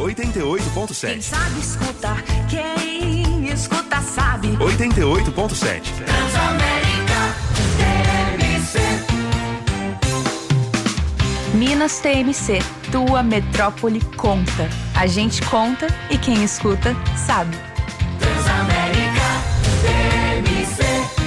88.7. Quem sabe escuta, quem escuta sabe. 88.7. Transamérica TMC. Minas TMC, tua metrópole conta. A gente conta e quem escuta sabe. Transamérica TMC.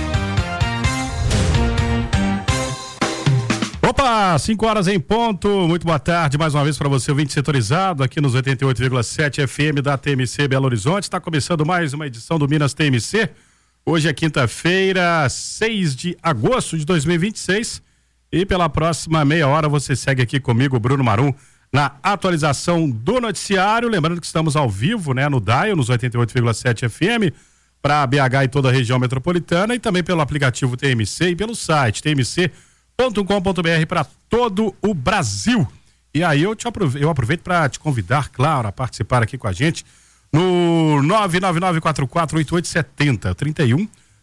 Opa, 5 horas em ponto, muito boa tarde mais uma vez para você, ouvinte setorizado aqui nos 88,7 FM da TMC Belo Horizonte. Está começando mais uma edição do Minas TMC. Hoje é quinta-feira, 6 de agosto de 2026 e pela próxima meia hora você segue aqui comigo, Bruno Marum, na atualização do noticiário. Lembrando que estamos ao vivo, né, no Dial, nos 88,7 FM para BH e toda a região metropolitana e também pelo aplicativo TMC e pelo site tmc.com.br para todo o Brasil. E aí eu aproveito para te convidar, claro, a participar aqui com a gente no 999448870 31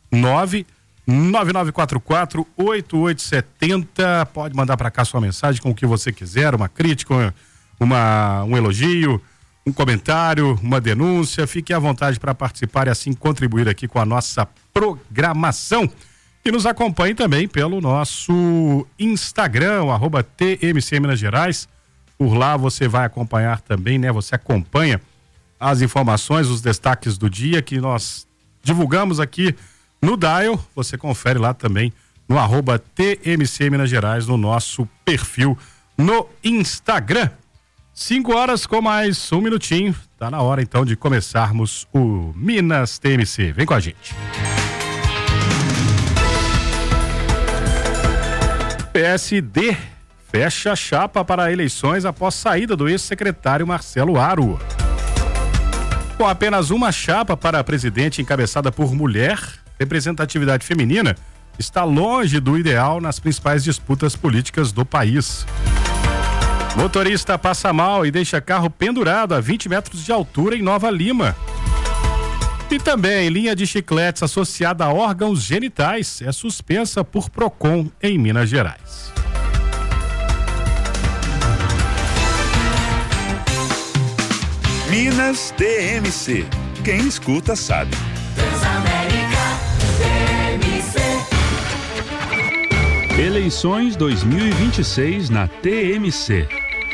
999448870. Pode mandar para cá sua mensagem com o que você quiser, uma crítica, um elogio, um comentário, uma denúncia. Fique à vontade para participar e assim contribuir aqui com a nossa programação. E nos acompanhe também pelo nosso Instagram, @TMC Minas Gerais. Por lá você vai acompanhar também, né? Você acompanha as informações, os destaques do dia que nós divulgamos aqui no Dial. Você confere lá também no @TMC Minas Gerais, no nosso perfil no Instagram. 5 horas com mais um minutinho. Tá na hora então de começarmos o Minas TMC. Vem com a gente. PSD fecha a chapa para eleições após saída do ex-secretário Marcelo Aro. Com apenas uma chapa para presidente encabeçada por mulher, representatividade feminina está longe do ideal nas principais disputas políticas do país. Motorista passa mal e deixa carro pendurado a 20 metros de altura em Nova Lima. E também linha de chicletes associada a órgãos genitais é suspensa por Procon em Minas Gerais. Minas TMC. Quem escuta sabe. Transamérica TMC. Eleições 2026 na TMC.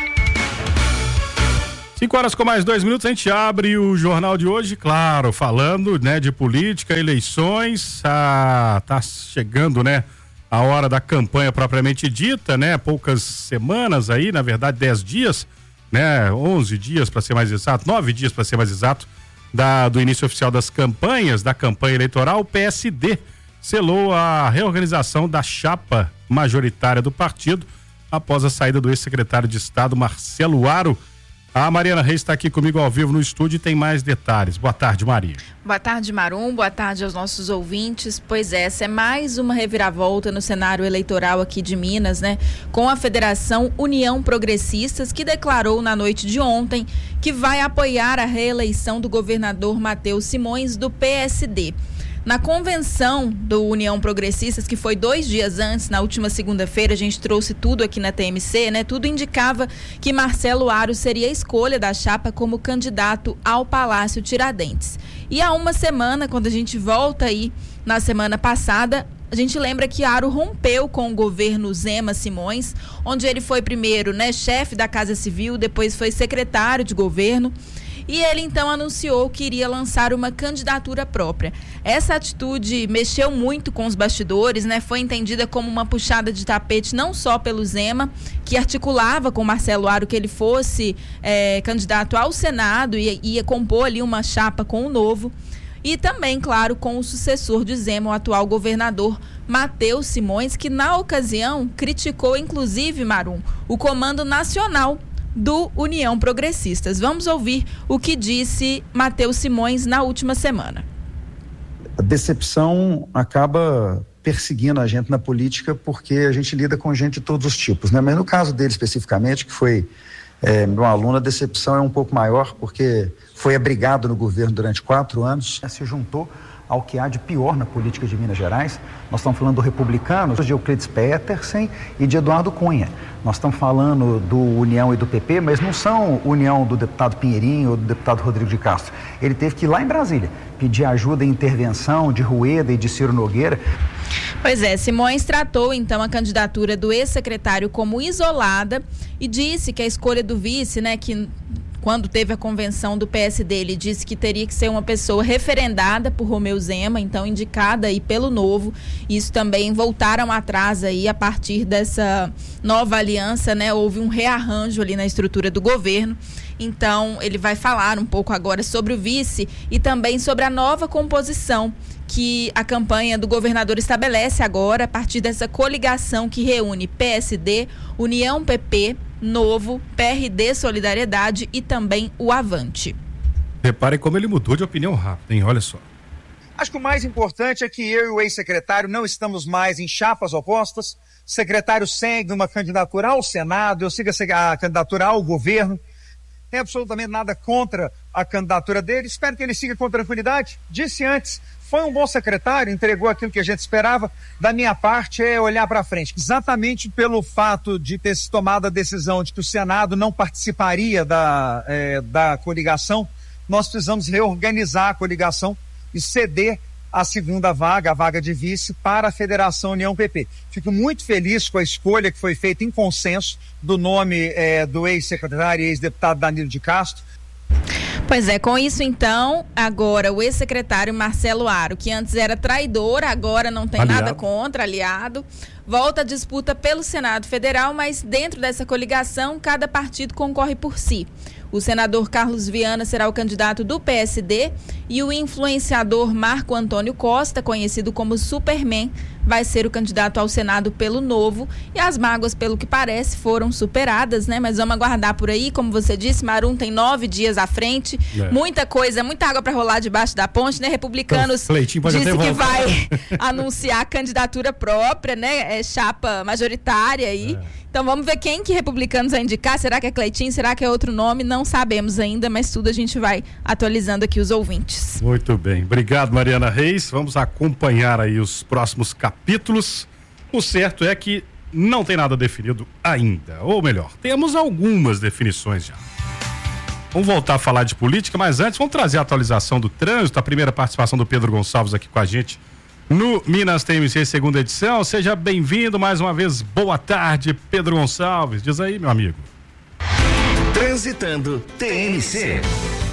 5 horas com mais 2 minutos, a gente abre o jornal de hoje, claro, falando, né, de política, eleições. Tá chegando, né, a hora da campanha propriamente dita, né? Poucas semanas aí, na verdade 10 dias, né? 11 dias para ser mais exato, 9 dias para ser mais exato, do início oficial das campanhas, da campanha eleitoral. O PSD selou a reorganização da chapa majoritária do partido após a saída do ex-secretário de Estado Marcelo Aro. A Mariana Reis está aqui comigo ao vivo no estúdio e tem mais detalhes. Boa tarde, Maria. Boa tarde, Marum. Boa tarde aos nossos ouvintes. Pois é, essa é mais uma reviravolta no cenário eleitoral aqui de Minas, né? Com a Federação União Progressistas, que declarou na noite de ontem que vai apoiar a reeleição do governador Matheus Simões, do PSD. Na convenção do União Progressistas, que foi 2 dias antes, na última segunda-feira, a gente trouxe tudo aqui na TMC, né? Tudo indicava que Marcelo Aro seria a escolha da chapa como candidato ao Palácio Tiradentes. E há uma semana, quando a gente volta aí na semana passada, a gente lembra que Aro rompeu com o governo Zema Simões, onde ele foi primeiro, né, chefe da Casa Civil, depois foi secretário de governo. E ele então anunciou que iria lançar uma candidatura própria. Essa atitude mexeu muito com os bastidores, né? Foi entendida como uma puxada de tapete não só pelo Zema, que articulava com Marcelo Aro que ele fosse candidato ao Senado e ia compor ali uma chapa com o Novo, e também, claro, com o sucessor de Zema, o atual governador Matheus Simões, que na ocasião criticou, inclusive, Marum, o comando nacional do União Progressistas. Vamos ouvir o que disse Matheus Simões na última semana. A decepção acaba perseguindo a gente na política porque a gente lida com gente de todos os tipos, né? Mas no caso dele especificamente, que foi meu aluno, a decepção é um pouco maior porque foi abrigado no governo durante 4 anos, se juntou ao que há de pior na política de Minas Gerais. Nós estamos falando do Republicanos, de Euclides Petersen e de Eduardo Cunha. Nós estamos falando do União e do PP, mas não são União do deputado Pinheirinho ou do deputado Rodrigo de Castro. Ele teve que ir lá em Brasília pedir ajuda e intervenção de Rueda e de Ciro Nogueira. Pois é, Simões tratou então a candidatura do ex-secretário como isolada e disse que a escolha do vice, né, que quando teve a convenção do PSD, ele disse que teria que ser uma pessoa referendada por Romeu Zema, então indicada aí pelo Novo. Isso também voltaram atrás aí a partir dessa nova aliança, né? Houve um rearranjo ali na estrutura do governo. Então, ele vai falar um pouco agora sobre o vice e também sobre a nova composição que a campanha do governador estabelece agora a partir dessa coligação que reúne PSD, União PP, Novo, PRD, Solidariedade e também o Avante. Reparem como ele mudou de opinião rápido, hein? Olha só. Acho que o mais importante é que eu e o ex-secretário não estamos mais em chapas opostas. O secretário segue uma candidatura ao Senado, eu sigo a candidatura ao governo. Tem absolutamente nada contra a candidatura dele. Espero que ele siga com tranquilidade. Disse antes, foi um bom secretário, entregou aquilo que a gente esperava. Da minha parte é olhar para frente. Exatamente pelo fato de ter se tomado a decisão de que o Senado não participaria da coligação, nós precisamos reorganizar a coligação e ceder a segunda vaga, a vaga de vice, para a Federação União PP. Fico muito feliz com a escolha que foi feita em consenso do nome do ex-secretário e ex-deputado Danilo de Castro. Pois é, com isso então, agora o ex-secretário Marcelo Aro, que antes era traidor, agora não tem nada contra, aliado, volta à disputa pelo Senado Federal, mas dentro dessa coligação, cada partido concorre por si. O senador Carlos Viana será o candidato do PSD e o influenciador Marco Antônio Costa, conhecido como Superman, vai ser o candidato ao Senado pelo Novo. E as mágoas, pelo que parece, foram superadas, né? Mas vamos aguardar por aí. Como você disse, Marum tem 9 dias à frente. Muita coisa, muita água para rolar debaixo da ponte, né? Republicanos disse que vai anunciar a candidatura própria, né? É chapa majoritária aí. Então vamos ver quem que Republicanos vai indicar. Será que é Cleitinho? Será que é outro nome? Não sabemos ainda, mas tudo a gente vai atualizando aqui os ouvintes. Muito bem. Obrigado, Mariana Reis. Vamos acompanhar aí os próximos capítulos. O certo é que não tem nada definido ainda. Ou melhor, temos algumas definições já. Vamos voltar a falar de política, mas antes vamos trazer a atualização do trânsito. A primeira participação do Pedro Gonçalves aqui com a gente no Minas TMC, segunda edição. Seja bem-vindo mais uma vez. Boa tarde, Pedro Gonçalves. Diz aí, meu amigo. Transitando TMC.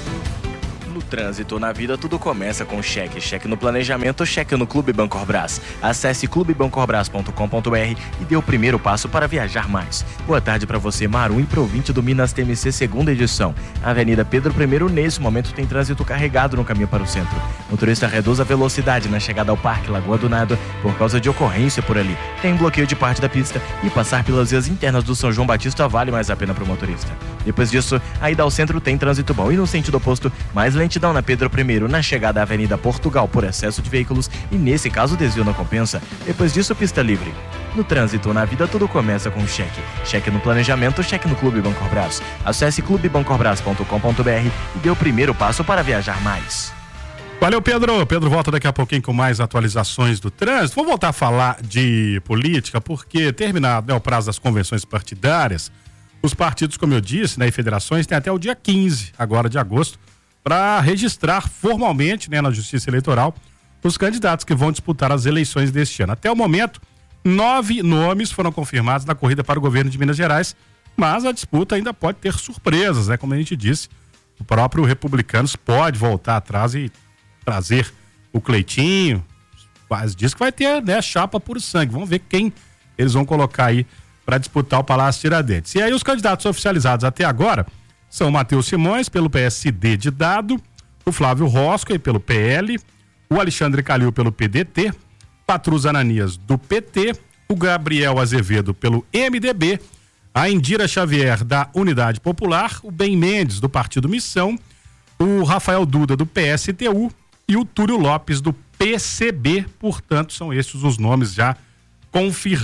No trânsito, na vida, tudo começa com cheque. Cheque no planejamento, cheque no Clube Bancorbras. Acesse clubebancorbras.com.br e dê o primeiro passo para viajar mais. Boa tarde para você, Marum, e pro ouvinte do Minas TMC, segunda edição. A Avenida Pedro I, nesse momento, tem trânsito carregado no caminho para o centro. O motorista reduz a velocidade na chegada ao Parque Lagoa do Nado por causa de ocorrência por ali. Tem bloqueio de parte da pista e passar pelas vias internas do São João Batista vale mais a pena para o motorista. Depois disso, a ida ao centro tem trânsito bom e no sentido oposto, mais lentidão na Pedro I, na chegada à Avenida Portugal por excesso de veículos e nesse caso desvio não compensa. Depois disso, pista livre. No trânsito, na vida, tudo começa com cheque. Cheque no planejamento, cheque no Clube Bancorbras. Acesse clubebancorbras.com.br e dê o primeiro passo para viajar mais. Valeu, Pedro. Pedro volta daqui a pouquinho com mais atualizações do trânsito. Vamos voltar a falar de política, porque terminado, né, o prazo das convenções partidárias, os partidos, como eu disse, né, e federações têm até o dia 15, agora de agosto, para registrar formalmente, né, na Justiça Eleitoral os candidatos que vão disputar as eleições deste ano. Até o momento, 9 nomes foram confirmados na corrida para o governo de Minas Gerais, mas a disputa ainda pode ter surpresas, né? Como a gente disse, o próprio Republicanos pode voltar atrás e trazer o Cleitinho, mas diz que vai ter, né, chapa puro sangue. Vamos ver quem eles vão colocar aí para disputar o Palácio Tiradentes. E aí os candidatos oficializados até agora são o Matheus Simões, pelo PSD de Dado, o Flávio Rosco, pelo PL, o Alexandre Calil, pelo PDT, Patrus Ananias, do PT, o Gabriel Azevedo, pelo MDB, a Indira Xavier, da Unidade Popular, o Ben Mendes, do Partido Missão, o Rafael Duda, do PSTU e o Túlio Lopes, do PCB. Portanto, são esses os nomes já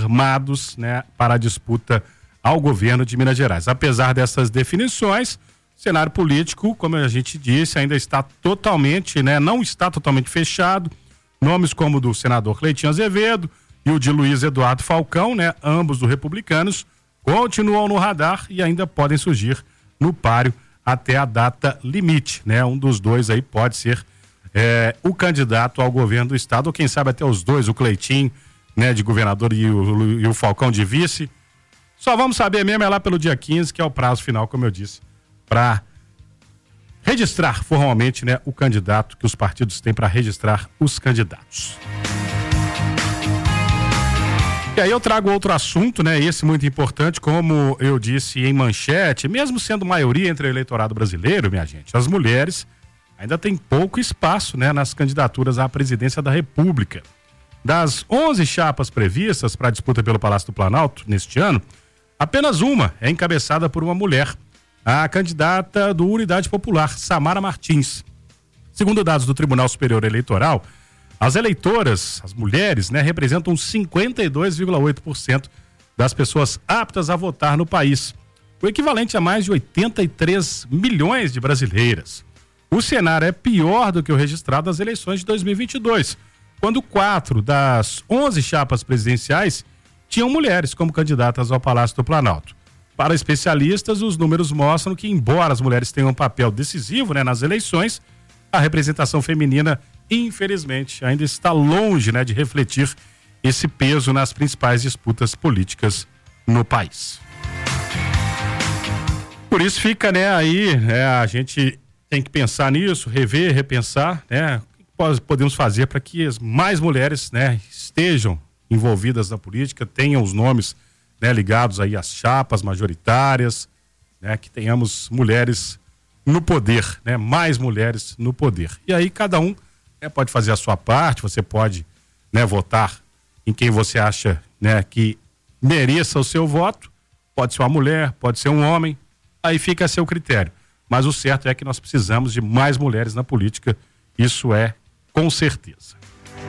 confirmados, né, para a disputa ao governo de Minas Gerais. Apesar dessas definições, cenário político, como a gente disse, ainda está totalmente, né? Não está totalmente fechado. Nomes como o do senador Cleitinho Azevedo e o de Luiz Eduardo Falcão, né? Ambos do Republicanos, continuam no radar e ainda podem surgir no páreo até a data limite, né? Um dos dois aí pode ser o candidato ao governo do estado, ou quem sabe até os dois, o Cleitinho, né, de governador e o Falcão de vice. Só vamos saber mesmo lá pelo dia 15, que é o prazo final, como eu disse, para registrar formalmente, né, o candidato que os partidos têm para registrar os candidatos. E aí eu trago outro assunto, né, esse muito importante, como eu disse em manchete, mesmo sendo maioria entre o eleitorado brasileiro, minha gente, as mulheres ainda têm pouco espaço, né, nas candidaturas à presidência da República. Das 11 chapas previstas para a disputa pelo Palácio do Planalto neste ano, apenas uma é encabeçada por uma mulher, a candidata do Unidade Popular, Samara Martins. Segundo dados do Tribunal Superior Eleitoral, as eleitoras, as mulheres, né, representam 52,8% das pessoas aptas a votar no país, o equivalente a mais de 83 milhões de brasileiras. O cenário é pior do que o registrado nas eleições de 2022, quando 4 das 11 chapas presidenciais tinham mulheres como candidatas ao Palácio do Planalto. Para especialistas, os números mostram que, embora as mulheres tenham um papel decisivo, né, nas eleições, a representação feminina, infelizmente, ainda está longe, né, de refletir esse peso nas principais disputas políticas no país. Por isso fica, né, aí, a gente tem que pensar nisso, rever, repensar, né, o que podemos fazer para que as mais mulheres, né, estejam envolvidas na política, tenham os nomes, né, ligados aí às chapas majoritárias, né, que tenhamos mulheres no poder, né, mais mulheres no poder. E aí cada um, né, pode fazer a sua parte, você pode, né, votar em quem você acha, né, que mereça o seu voto, pode ser uma mulher, pode ser um homem, aí fica a seu critério. Mas o certo é que nós precisamos de mais mulheres na política, isso é com certeza.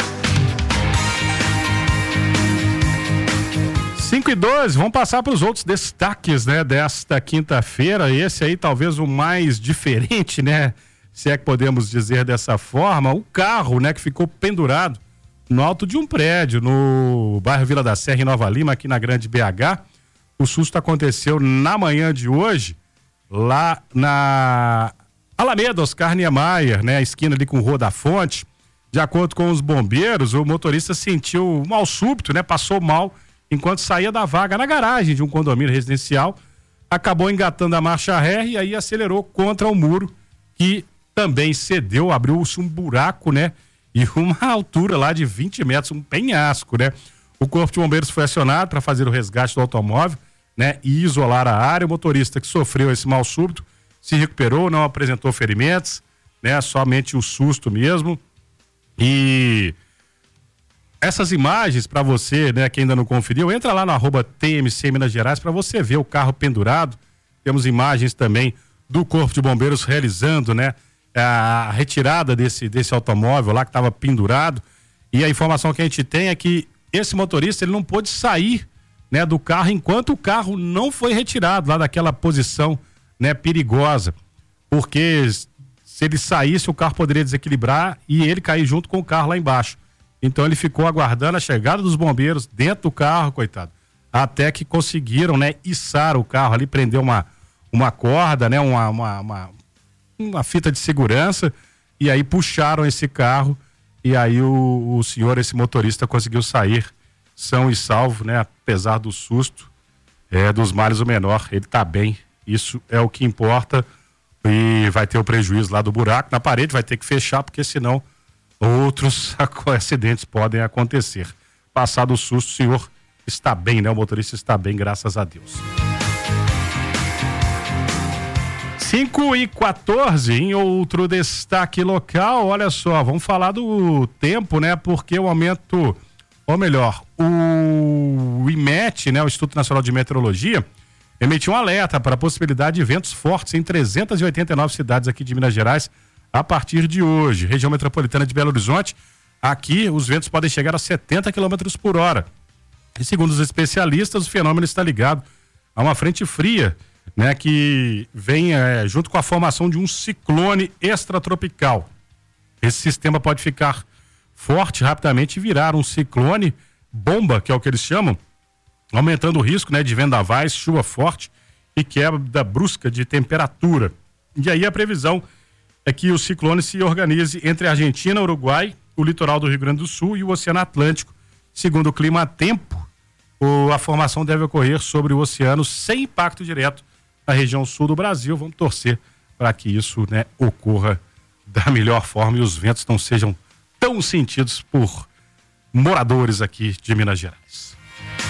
5:12, vamos passar para os outros destaques, né, desta quinta-feira. Esse aí talvez o mais diferente, né, se é que podemos dizer dessa forma, o carro, né, que ficou pendurado no alto de um prédio no bairro Vila da Serra, em Nova Lima, aqui na Grande BH. O susto aconteceu na manhã de hoje, lá na Alameda Oscar Niemeyer, né, a esquina ali com Rua da Fonte. De acordo com os bombeiros, o motorista sentiu um mal súbito, né, passou mal enquanto saía da vaga na garagem de um condomínio residencial, acabou engatando a marcha ré e aí acelerou contra o muro, que também cedeu, abriu-se um buraco, né, e uma altura lá de 20 metros, um penhasco, né. O corpo de bombeiros foi acionado para fazer o resgate do automóvel, né, e isolar a área. O motorista que sofreu esse mal súbito se recuperou, não apresentou ferimentos, né, somente o susto mesmo. E essas imagens para você, né, que ainda não conferiu, entra lá no @TMC Minas Gerais para você ver o carro pendurado. Temos imagens também do Corpo de Bombeiros realizando, né, a retirada desse automóvel lá que estava pendurado. E a informação que a gente tem é que esse motorista, ele não pôde sair, né, do carro enquanto o carro não foi retirado lá daquela posição, né, perigosa, porque se ele saísse o carro poderia desequilibrar e ele cair junto com o carro lá embaixo. Então ele ficou aguardando a chegada dos bombeiros dentro do carro, coitado, até que conseguiram, né, içar o carro ali, prender uma corda, né, uma fita de segurança, e aí puxaram esse carro e aí o senhor, esse motorista, conseguiu sair são e salvo, né, apesar do susto, dos males o menor, ele tá bem, isso é o que importa. E vai ter o prejuízo lá do buraco na parede, vai ter que fechar, porque senão outros acidentes podem acontecer. Passado o susto, o senhor está bem, né? O motorista está bem, graças a Deus. 5:14, em outro destaque local, olha só, vamos falar do tempo, né? Porque o aumento, ou melhor, o IMET, né? O Instituto Nacional de Meteorologia, emitiu um alerta para a possibilidade de ventos fortes em 389 cidades aqui de Minas Gerais a partir de hoje. Região metropolitana de Belo Horizonte, aqui os ventos podem chegar a 70 km por hora. E segundo os especialistas, o fenômeno está ligado a uma frente fria né, que vem junto com a formação de um ciclone extratropical. Esse sistema pode ficar forte rapidamente e virar um ciclone bomba, que é o que eles chamam, aumentando o risco, né, de vendavais, chuva forte e queda brusca de temperatura. E aí a previsão é que o ciclone se organize entre a Argentina, Uruguai, o litoral do Rio Grande do Sul e o Oceano Atlântico. Segundo o Clima Tempo, a formação deve ocorrer sobre o oceano sem impacto direto na região sul do Brasil. Vamos torcer para que isso, né, ocorra da melhor forma e os ventos não sejam tão sentidos por moradores aqui de Minas Gerais.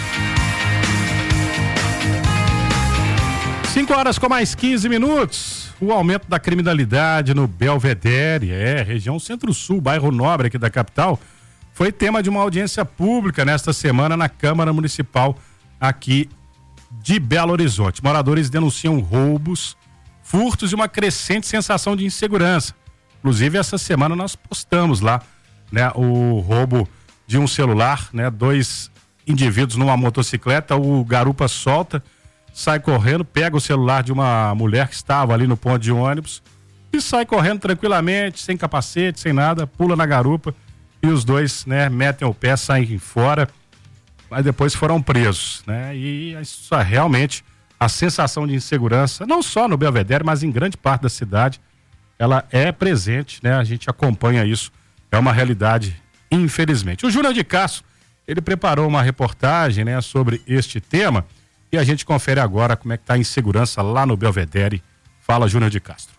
5 horas com mais 15 minutos. O aumento da criminalidade no Belvedere, região Centro-Sul, bairro Nobre aqui da capital, foi tema de uma audiência pública nesta semana na Câmara Municipal aqui de Belo Horizonte. Moradores denunciam roubos, furtos e uma crescente sensação de insegurança. Inclusive, essa semana nós postamos lá, né, o roubo de um celular, né, 2 indivíduos numa motocicleta, o garupa solta, sai correndo, pega o celular de uma mulher que estava ali no ponto de ônibus e sai correndo tranquilamente, sem capacete, sem nada, pula na garupa e os dois, né, metem o pé, saem fora, mas depois foram presos, né? E isso é realmente a sensação de insegurança, não só no Belvedere, mas em grande parte da cidade, ela é presente, né? A gente acompanha isso, é uma realidade, infelizmente. O Júnior de Castro, ele preparou uma reportagem, né, sobre este tema e a gente confere agora como é que tá a insegurança lá no Belvedere. Fala, Júnior de Castro.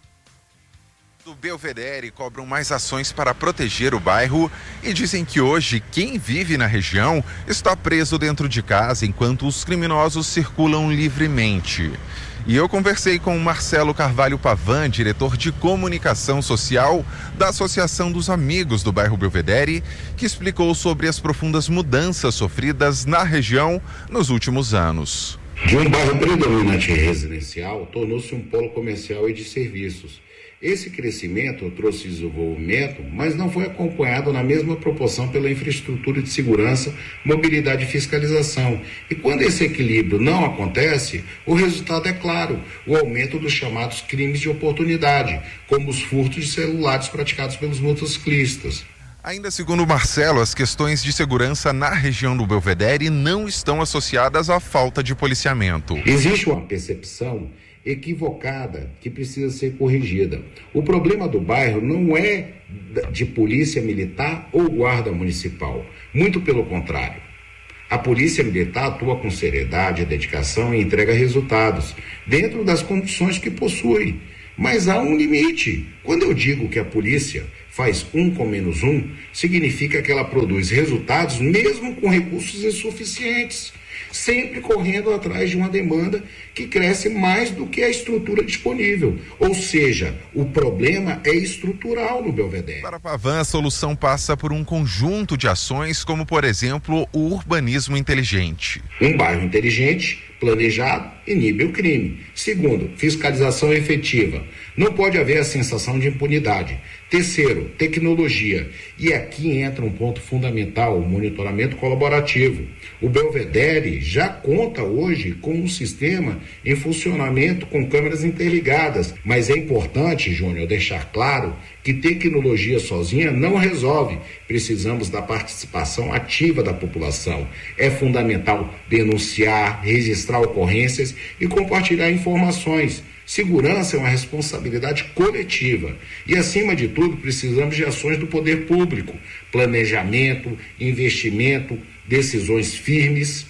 Do Belvedere cobram mais ações para proteger o bairro e dizem que hoje quem vive na região está preso dentro de casa enquanto os criminosos circulam livremente. E eu conversei com o Marcelo Carvalho Pavan, diretor de comunicação social da Associação dos Amigos do bairro Belvedere, que explicou sobre as profundas mudanças sofridas na região nos últimos anos. De um bairro predominante residencial, tornou-se um polo comercial e de serviços. Esse crescimento trouxe desenvolvimento, mas não foi acompanhado na mesma proporção pela infraestrutura de segurança, mobilidade e fiscalização. E quando esse equilíbrio não acontece, o resultado é claro, o aumento dos chamados crimes de oportunidade, como os furtos de celulares praticados pelos motociclistas. Ainda segundo Marcelo, as questões de segurança na região do Belvedere não estão associadas à falta de policiamento. Existe uma percepção equivocada que precisa ser corrigida. O problema do bairro não é de polícia militar ou guarda municipal. Muito pelo contrário. A polícia militar atua com seriedade, dedicação e entrega resultados, dentro das condições que possui. Mas há um limite. Quando eu digo que a polícia faz 1 com menos 1, significa que ela produz resultados mesmo com recursos insuficientes, sempre correndo atrás de uma demanda que cresce mais do que a estrutura disponível. Ou seja, o problema é estrutural no Belvedere. Para Pavan, a solução passa por um conjunto de ações, como, por exemplo, o urbanismo inteligente. Um bairro inteligente, planejado, inibe o crime. Segundo, fiscalização efetiva. Não pode haver a sensação de impunidade. Terceiro, tecnologia. E aqui entra um ponto fundamental, o monitoramento colaborativo. O Belvedere já conta hoje com um sistema em funcionamento com câmeras interligadas, mas é importante, Júnior, deixar claro que tecnologia sozinha não resolve. Precisamos da participação ativa da população. É fundamental denunciar, registrar ocorrências e compartilhar informações. Segurança é uma responsabilidade coletiva e, acima de tudo, precisamos de ações do poder público, planejamento, investimento, decisões firmes.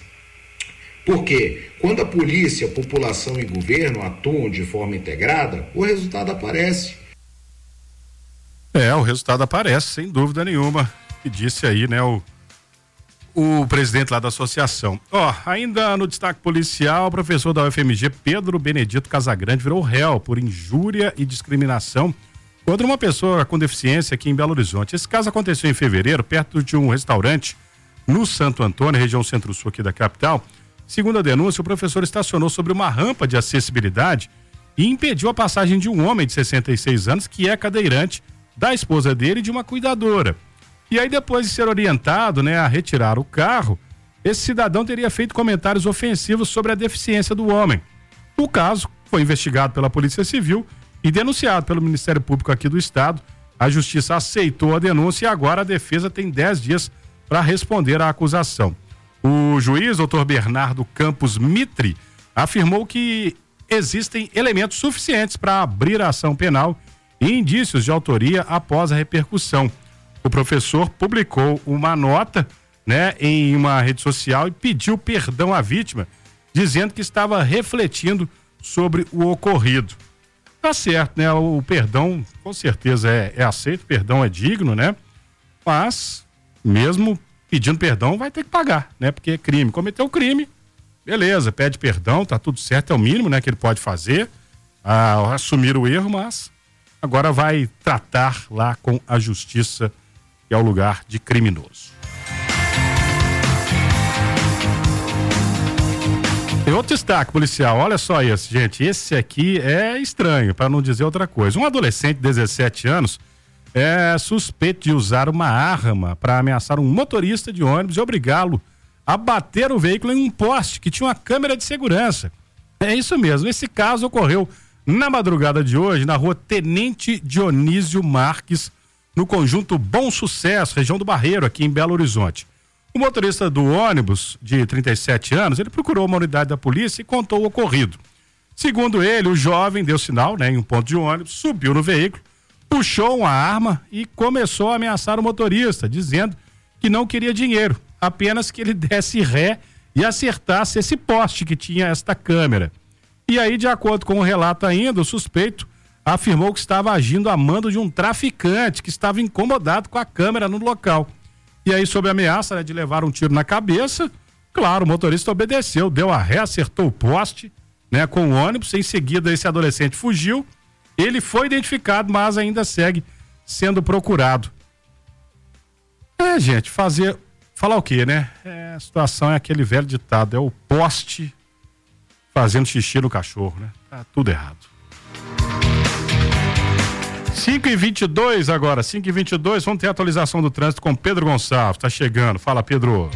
Porque quando a polícia, população e governo atuam de forma integrada, o resultado aparece. O resultado aparece, sem dúvida nenhuma, que disse aí, né, o presidente lá da associação. Ainda no destaque policial, o professor da UFMG, Pedro Benedito Casagrande, virou réu por injúria e discriminação contra uma pessoa com deficiência aqui em Belo Horizonte. Esse caso aconteceu em fevereiro, perto de um restaurante no Santo Antônio, região centro-sul aqui da capital. Segundo a denúncia, o professor estacionou sobre uma rampa de acessibilidade e impediu a passagem de um homem de 66 anos, que é cadeirante, da esposa dele e de uma cuidadora. E aí, depois de ser orientado, né, a retirar o carro, esse cidadão teria feito comentários ofensivos sobre a deficiência do homem. O caso foi investigado pela Polícia Civil e denunciado pelo Ministério Público aqui do Estado. A Justiça aceitou a denúncia e agora a defesa tem 10 dias para responder à acusação. O juiz, doutor Bernardo Campos Mitre, afirmou que existem elementos suficientes para abrir a ação penal e indícios de autoria após a repercussão. O professor publicou uma nota, né, em uma rede social e pediu perdão à vítima, dizendo que estava refletindo sobre o ocorrido. Tá certo, né? O perdão com certeza é aceito, o perdão é digno, né? Mas, mesmo pedindo perdão, vai ter que pagar, né? Porque é crime. Cometeu o crime, beleza, pede perdão, tá tudo certo, é o mínimo, né, que ele pode fazer, assumir o erro, mas agora vai tratar lá com a justiça, que é o lugar de criminoso. Tem outro destaque policial, olha só esse, gente, esse aqui é estranho, para não dizer outra coisa. Um adolescente de 17 anos é suspeito de usar uma arma para ameaçar um motorista de ônibus e obrigá-lo a bater o veículo em um poste que tinha uma câmera de segurança. É isso mesmo, esse caso ocorreu na madrugada de hoje na rua Tenente Dionísio Marques, no conjunto Bom Sucesso, região do Barreiro, aqui em Belo Horizonte. O motorista do ônibus, de 37 anos, ele procurou uma unidade da polícia e contou o ocorrido. Segundo ele, o jovem deu sinal, né, em um ponto de ônibus, subiu no veículo, puxou uma arma e começou a ameaçar o motorista, dizendo que não queria dinheiro, apenas que ele desse ré e acertasse esse poste que tinha esta câmera. E aí, de acordo com o relato ainda, o suspeito afirmou que estava agindo a mando de um traficante que estava incomodado com a câmera no local. E aí, sob a ameaça, né, de levar um tiro na cabeça, claro, o motorista obedeceu, deu a ré, acertou o poste, né, com o ônibus. Em seguida, esse adolescente fugiu. Ele foi identificado, mas ainda segue sendo procurado. Gente, falar o quê, né? A situação é aquele velho ditado, é o poste fazendo xixi no cachorro, né? Tá tudo errado. 5h22 agora, 5h22, vamos ter a atualização do trânsito com Pedro Gonçalves, tá chegando, fala Pedro.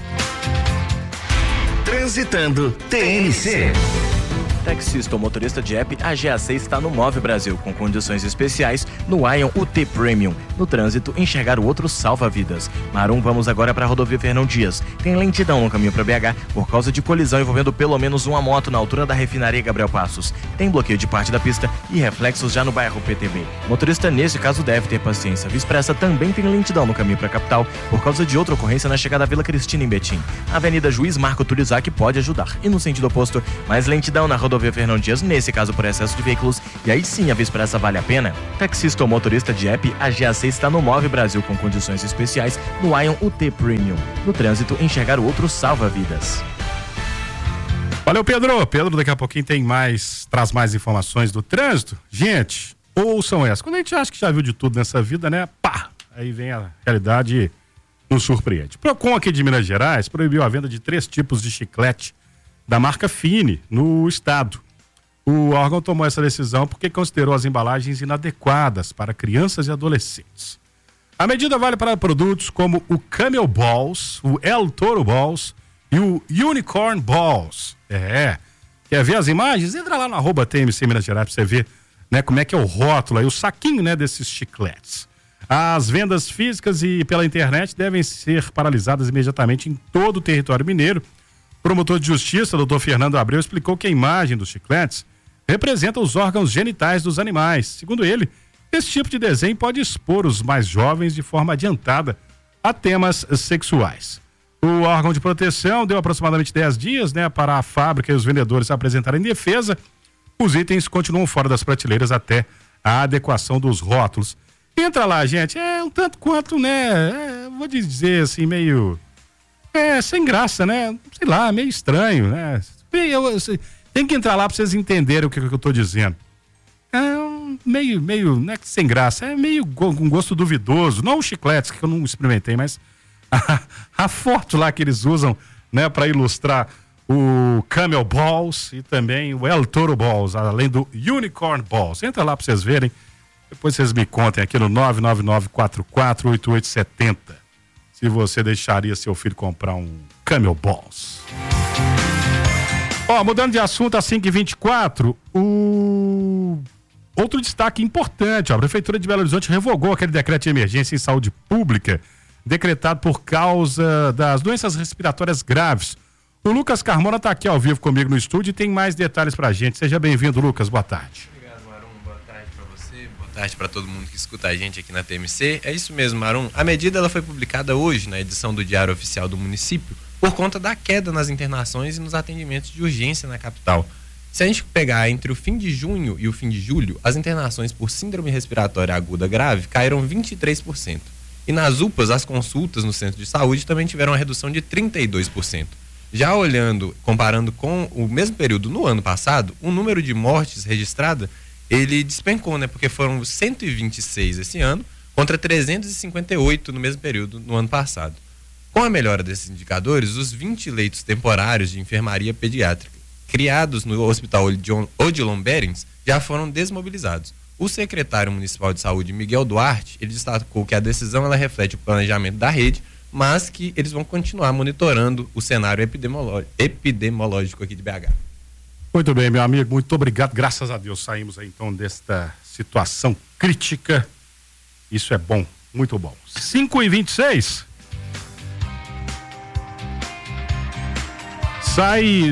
Transitando TNC. Taxista ou motorista de app, a GAC está no Move Brasil, com condições especiais no Ion UT Premium. No trânsito, enxergar o outro salva vidas. Marum, vamos agora para a rodovia Fernão Dias. Tem lentidão no caminho para BH por causa de colisão envolvendo pelo menos uma moto na altura da refinaria Gabriel Passos. Tem bloqueio de parte da pista e reflexos já no bairro PTB. Motorista, nesse caso, deve ter paciência. Via Expressa também tem lentidão no caminho para a capital por causa de outra ocorrência na chegada à Vila Cristina, em Betim. A Avenida Juiz Marco Turizak pode ajudar. E no sentido oposto, mais lentidão na rodovia Fernão Dias, nesse caso por excesso de veículos, e aí sim a Via Expressa vale a pena. Taxista ou motorista de app, a GAC está no Move Brasil com condições especiais no Ion UT Premium. No trânsito, enxergar o outro salva vidas. Valeu, Pedro. Pedro, daqui a pouquinho traz mais informações do trânsito. Gente, ouçam essa. Quando a gente acha que já viu de tudo nessa vida, né? Pá! Aí vem a realidade e nos surpreende. Procon aqui de Minas Gerais proibiu a venda de 3 tipos de chiclete da marca Fine no estado. O órgão tomou essa decisão porque considerou as embalagens inadequadas para crianças e adolescentes. A medida vale para produtos como o Camel Balls, o El Toro Balls e o Unicorn Balls. Quer ver as imagens? Entra lá no @TMC Minas Gerais para você ver, né, como é que é o rótulo e o saquinho, né, desses chicletes. As vendas físicas e pela internet devem ser paralisadas imediatamente em todo o território mineiro. O promotor de justiça, doutor Fernando Abreu, explicou que a imagem dos chicletes representa os órgãos genitais dos animais. Segundo ele, esse tipo de desenho pode expor os mais jovens de forma adiantada a temas sexuais. O órgão de proteção deu aproximadamente 10 dias, né, para a fábrica e os vendedores apresentarem defesa. Os itens continuam fora das prateleiras até a adequação dos rótulos. Entra lá, gente, é um tanto quanto, né, vou dizer assim, meio sem graça, né, sei lá, meio estranho, né, tem que entrar lá para vocês entenderem o que eu tô dizendo. É meio, não é que sem graça, é meio com gosto duvidoso, não os chicletes que eu não experimentei, mas a foto lá que eles usam, né, para ilustrar o Camel Balls e também o El Toro Balls, além do Unicorn Balls. Entra lá para vocês verem, depois vocês me contem aqui no 999448870 se você deixaria seu filho comprar um Camel Balls. Mudando de assunto, às 5h24, o outro destaque importante, a Prefeitura de Belo Horizonte revogou aquele decreto de emergência em saúde pública decretado por causa das doenças respiratórias graves. O Lucas Carmona está aqui ao vivo comigo no estúdio e tem mais detalhes pra gente. Seja bem-vindo, Lucas, boa tarde. Obrigado, Marum, boa tarde para você, boa tarde para todo mundo que escuta a gente aqui na TMC. É isso mesmo, Marum, a medida ela foi publicada hoje na edição do Diário Oficial do município por conta da queda nas internações e nos atendimentos de urgência na capital. Se a gente pegar entre o fim de junho e o fim de julho, as internações por síndrome respiratória aguda grave caíram 23%. E nas UPAs, as consultas no centro de saúde também tiveram uma redução de 32%. Já olhando, comparando com o mesmo período no ano passado, o número de mortes registrada, ele despencou, né? Porque foram 126 esse ano, contra 358 no mesmo período no ano passado. Com a melhora desses indicadores, os 20 leitos temporários de enfermaria pediátrica criados no Hospital Odilon Berens já foram desmobilizados. O secretário municipal de saúde, Miguel Duarte, ele destacou que a decisão ela reflete o planejamento da rede, mas que eles vão continuar monitorando o cenário epidemiológico aqui de BH. Muito bem, meu amigo, muito obrigado. Graças a Deus saímos aí então desta situação crítica. Isso é bom, muito bom. 5h26. Sai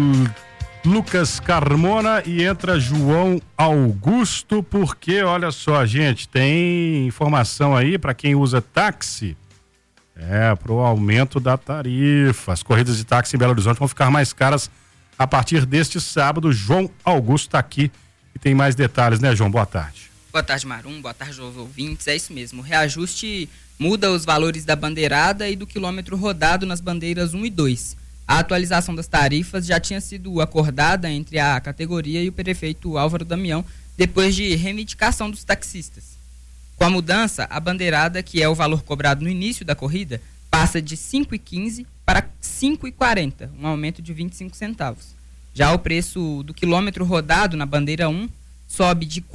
Lucas Carmona e entra João Augusto, porque olha só, gente, tem informação aí para quem usa táxi, pro aumento da tarifa. As corridas de táxi em Belo Horizonte vão ficar mais caras a partir deste sábado. João Augusto está aqui e tem mais detalhes, né, João? Boa tarde. Boa tarde, Marum, boa tarde aos ouvintes, é isso mesmo, o reajuste muda os valores da bandeirada e do quilômetro rodado nas bandeiras 1 e 2. A atualização das tarifas já tinha sido acordada entre a categoria e o prefeito Álvaro Damião, depois de reivindicação dos taxistas. Com a mudança, a bandeirada, que é o valor cobrado no início da corrida, passa de R$ 5,15 para R$ 5,40, um aumento de 25 centavos. Já o preço do quilômetro rodado na bandeira 1 sobe de R$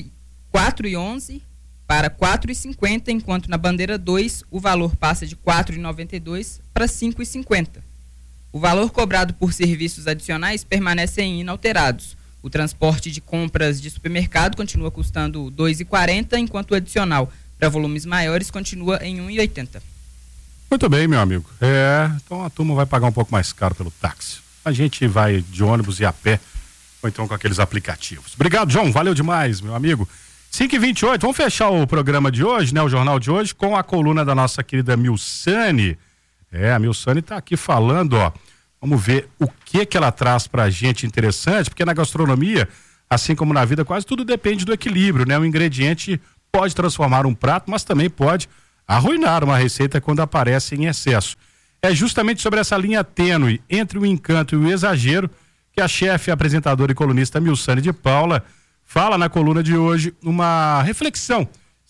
4,11 para R$ 4,50, enquanto na bandeira 2 o valor passa de R$ 4,92 para R$ 5,50. O valor cobrado por serviços adicionais permanecem inalterados. O transporte de compras de supermercado continua custando R$ 2,40, enquanto o adicional para volumes maiores continua em R$ 1,80. Muito bem, meu amigo. Então a turma vai pagar um pouco mais caro pelo táxi. A gente vai de ônibus e a pé, ou então com aqueles aplicativos. Obrigado, João. Valeu demais, meu amigo. 5h28, vamos fechar o programa de hoje, né? O jornal de hoje, com a coluna da nossa querida Milsane. A Milsane está aqui falando, ó. Vamos ver o que ela traz pra gente interessante, porque na gastronomia, assim como na vida, quase tudo depende do equilíbrio, né? O ingrediente pode transformar um prato, mas também pode arruinar uma receita quando aparece em excesso. É justamente sobre essa linha tênue entre o encanto e o exagero que a chefe, apresentadora e colunista Milsane de Paula fala na coluna de hoje, uma reflexão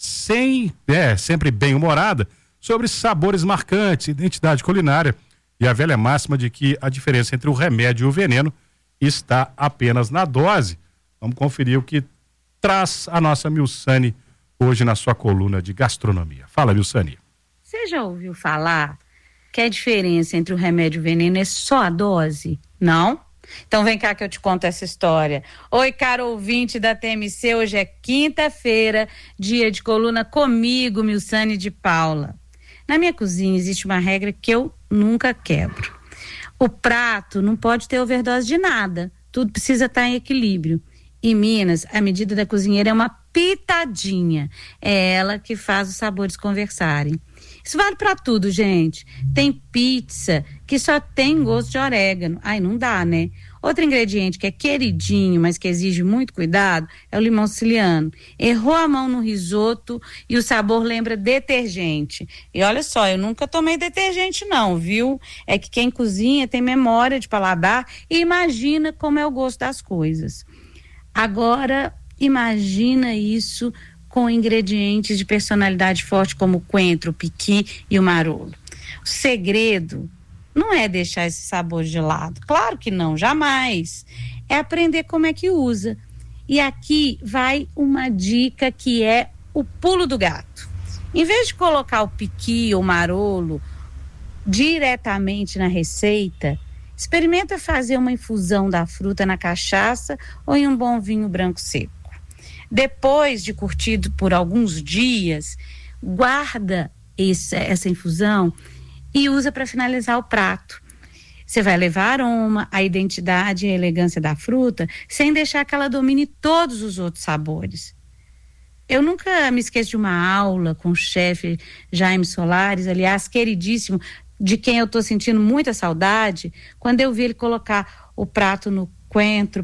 sempre bem-humorada sobre sabores marcantes, identidade culinária e a velha máxima de que a diferença entre o remédio e o veneno está apenas na dose. Vamos conferir o que traz a nossa Milsane hoje na sua coluna de gastronomia. Fala, Milsane. Você já ouviu falar que a diferença entre o remédio e o veneno é só a dose? Não? Então vem cá que eu te conto essa história. Oi, caro ouvinte da TMC, hoje é quinta-feira, dia de coluna comigo, Milsane de Paula. Na minha cozinha existe uma regra que eu nunca quebro. O prato não pode ter overdose de nada, tudo precisa estar em equilíbrio. Em Minas, a medida da cozinheira é uma pitadinha, é ela que faz os sabores conversarem. Isso vale pra tudo, gente. Tem pizza que só tem gosto de orégano. Ai, não dá, né? Outro ingrediente que é queridinho, mas que exige muito cuidado, é o limão siciliano. Errou a mão no risoto e o sabor lembra detergente. E olha só, eu nunca tomei detergente não, viu? É que quem cozinha tem memória de paladar e imagina como é o gosto das coisas. Agora, imagina isso com ingredientes de personalidade forte como o coentro, o piqui e o marolo. O segredo não é deixar esse sabor de lado, claro que não, jamais. É aprender como é que usa. E aqui vai uma dica que é o pulo do gato. Em vez de colocar o piqui ou o marolo diretamente na receita, experimenta fazer uma infusão da fruta na cachaça ou em um bom vinho branco seco. Depois de curtido por alguns dias, guarda essa infusão e usa para finalizar o prato. Você vai levar aroma, a identidade e a elegância da fruta, sem deixar que ela domine todos os outros sabores. Eu nunca me esqueço de uma aula com o chefe Jaime Solares, aliás, queridíssimo, de quem eu estou sentindo muita saudade. Quando eu vi ele colocar o prato no coentro,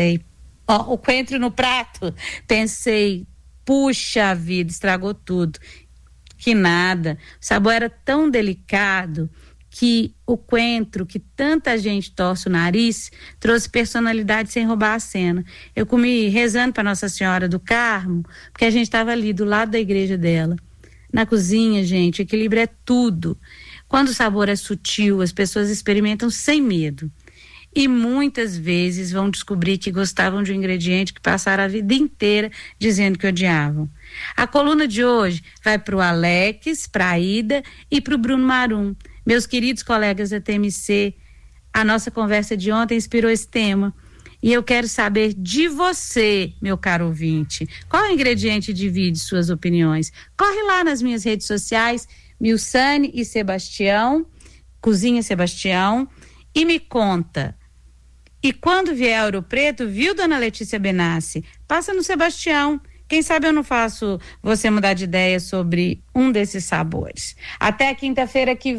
o coentro no prato, pensei, puxa vida, estragou tudo. Que nada, o sabor era tão delicado que o coentro, que tanta gente torce o nariz, trouxe personalidade sem roubar a cena. Eu comi rezando para Nossa Senhora do Carmo, porque a gente estava ali do lado da igreja dela. Na cozinha, gente, equilíbrio é tudo. Quando o sabor é sutil, as pessoas experimentam sem medo. E muitas vezes vão descobrir que gostavam de um ingrediente que passaram a vida inteira dizendo que odiavam. A coluna de hoje vai para o Alex, para a Ida e para o Bruno Marum. Meus queridos colegas da TMC, a nossa conversa de ontem inspirou esse tema. E eu quero saber de você, meu caro ouvinte, qual ingrediente divide suas opiniões? Corre lá nas minhas redes sociais, Milsane e Sebastião, Cozinha Sebastião, e me conta. E quando vier a Ouro Preto, viu, dona Letícia Benassi? Passa no Sebastião. Quem sabe eu não faço você mudar de ideia sobre um desses sabores. Até quinta-feira que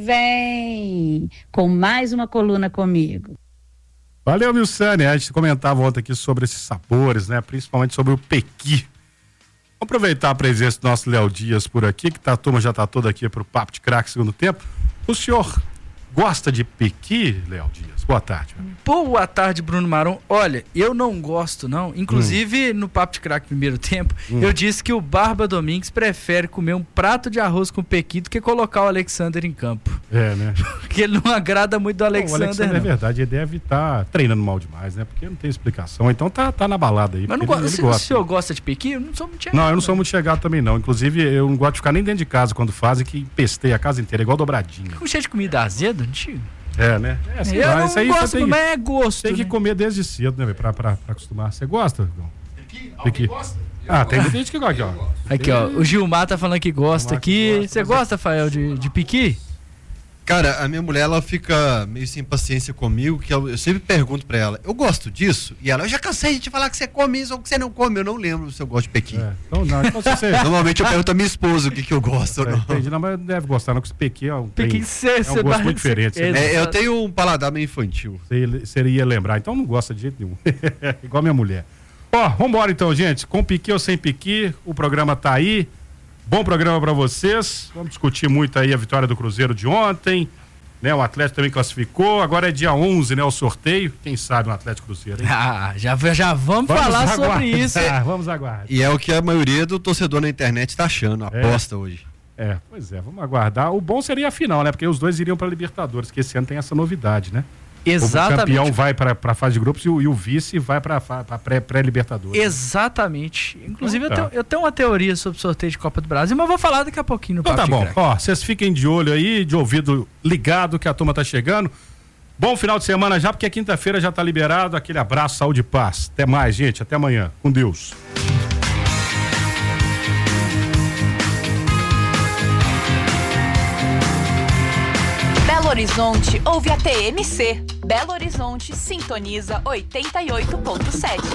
vem, com mais uma coluna comigo. Valeu, Milsane. A gente comentava ontem aqui sobre esses sabores, né? Principalmente sobre o pequi. Vamos aproveitar a presença do nosso Léo Dias por aqui, que a turma já está toda aqui para o Papo de Craque segundo tempo. O senhor gosta de pequi, Léo Dias? Boa tarde. Boa tarde, Bruno Marum. Olha, eu não gosto, não. Inclusive, no Papo de Craque primeiro tempo, eu disse que o Barba Domingues prefere comer um prato de arroz com pequi do que colocar o Alexander em campo. É, né? Porque ele não agrada muito do Alexander. O Alexander, é verdade, ele deve estar treinando mal demais, né? Porque não tem explicação. Então tá na balada aí. Mas não ele gosta. O senhor gosta de pequi? Eu não sou muito chegado. Não, eu não sou muito chegado também, não. Inclusive, eu não gosto de ficar nem dentro de casa quando fazem, que empestei a casa inteira, igual dobradinha. Com cheio de comida azeda, antigo. É, né? Eu não isso aí gosto, mas é gosto. Tem que comer desde cedo, né, pra acostumar. Você gosta? Pequi? Gosta? Tem muita gente que gosta aqui, ó. Aqui, ó, o Gilmar tá falando que gosta aqui. Você gosta, Rafael, de pequi? Cara, a minha mulher, ela fica meio sem paciência comigo, que eu sempre pergunto pra ela, eu gosto disso? E ela, eu já cansei de te falar que você come isso ou que você não come, eu não lembro se eu gosto de pequi. Então você... Normalmente eu pergunto a minha esposa o que eu gosto ou não. Entendi, não, mas deve gostar, não, porque pequi é um gosto muito diferente. Eu tenho um paladar meio infantil. Você ia lembrar, então não gosta de jeito nenhum. Igual minha mulher. Ó, vambora então, gente, com pequi ou sem pequi, o programa tá aí. Bom programa para vocês. Vamos discutir muito aí a vitória do Cruzeiro de ontem, né? O Atlético também classificou. Agora é dia 11, né? O sorteio. Quem sabe um Atlético Cruzeiro, hein? Já vamos falar sobre isso. Vamos aguardar. E é o que a maioria do torcedor na internet tá achando, aposta hoje. Pois é, vamos aguardar. O bom seria a final, né? Porque os dois iriam para Libertadores, que esse ano tem essa novidade, né? Exatamente. O campeão vai para a fase de grupos e o vice vai para pré-Libertadores. Exatamente. Inclusive, eu tenho uma teoria sobre o sorteio de Copa do Brasil, mas vou falar daqui a pouquinho no Papo de Craque. Ó, vocês fiquem de olho aí, de ouvido ligado, que a turma tá chegando. Bom final de semana já, porque quinta-feira já tá liberado. Aquele abraço, saúde e paz. Até mais, gente. Até amanhã. Com Deus. Belo Horizonte ouve a TMC. Belo Horizonte sintoniza 88.7.